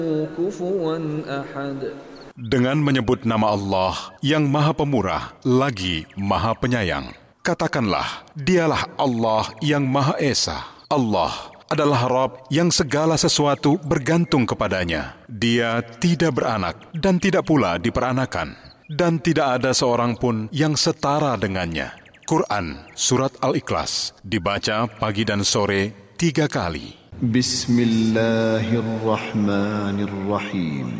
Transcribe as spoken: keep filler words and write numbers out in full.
كفوا أحد. Dengan menyebut nama Allah yang Maha Pemurah lagi Maha Penyayang. Katakanlah, dialah Allah yang Maha Esa. Allah adalah Rabb yang segala sesuatu bergantung kepadanya. Dia tidak beranak dan tidak pula diperanakan. Dan tidak ada seorang pun yang setara dengannya. Quran Surat Al-Ikhlas dibaca pagi dan sore tiga kali. Bismillahirrahmanirrahim.